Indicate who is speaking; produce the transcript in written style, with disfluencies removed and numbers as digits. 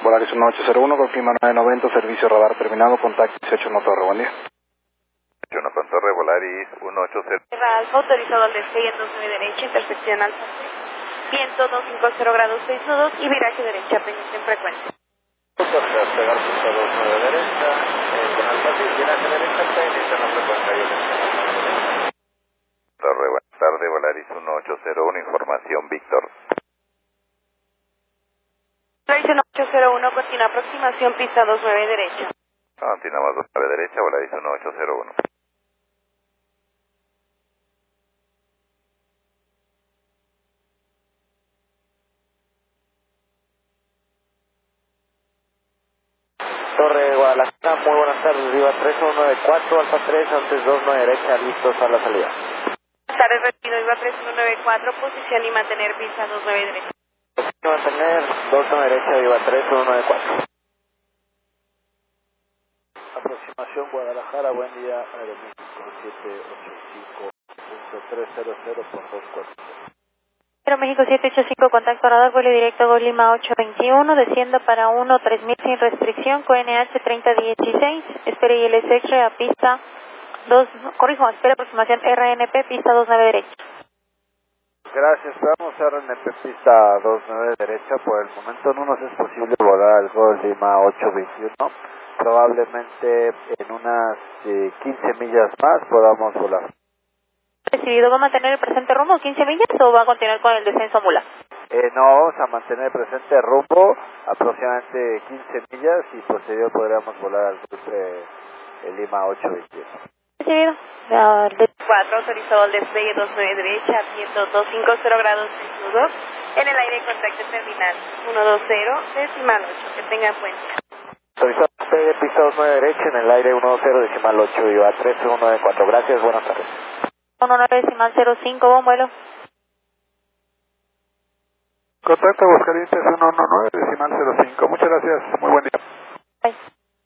Speaker 1: Volaris 1801 con clima 990, servicio radar terminado, contacto 18 no Torre, buen día.
Speaker 2: 1 con Torre, Volaris 180.
Speaker 3: Sierra Alfa, autorizado al despegue en 29 derecha, intersección Alfa. Viento 250 grados 6 nudos y viraje derecha, pendiente en frecuencia.
Speaker 2: Despegar pista 29 derecha, con Alfa 6, viraje derecha, pendiente en la frecuencia. Torre, buenas tardes, Volaris 1801, información Víctor.
Speaker 3: Volaris 1801, continúa aproximación, pista 29 derecha.
Speaker 2: Continuamos 29 derecha, Volaris 1801.
Speaker 4: Torre Guadalajara, muy buenas tardes, Viva 3194, Alfa 3, antes 29 derecha, listos a la salida.
Speaker 3: Buenas tardes, retiro, Viva 3194, posición y mantener pista 29 derecha.
Speaker 4: Mantener 29 derecha, Viva 3194. Aproximación Guadalajara, buen día, Aeroméxico 785.300.24.
Speaker 3: Aeroméxico 785, contacto radar, vuelo directo Gol Lima 821, desciendo para 13000 sin restricción, QNH 3016, espere ILS a pista 2, espere aproximación RNP, pista 29 derecha.
Speaker 4: Gracias, vamos a RNP pista 29 derecha, por el momento no nos es posible volar al Gol Lima 821, probablemente en unas 15 millas más podamos volar.
Speaker 3: ¿Decidido va a mantener el presente rumbo 15 millas o va a continuar con el descenso a Mula?
Speaker 4: No, vamos a mantener presente rumbo aproximadamente 15 millas y posterior podríamos volar al cruce Lima 821.
Speaker 3: Decidido. 4, autorizado al despegue 29 derecha, viento 250 grados 6 nudos, en el aire contacto terminal 120, decimal 8, que tenga cuenta.
Speaker 4: Autorizado al despegue pista 29 derecha, en el aire 120, decimal 8, y va 3194, gracias, buenas tardes.
Speaker 3: 19 decimal 05, buen vuelo.
Speaker 1: Contacto Aguascalientes 119 decimal 05, muchas gracias, muy buen día.
Speaker 3: Bye.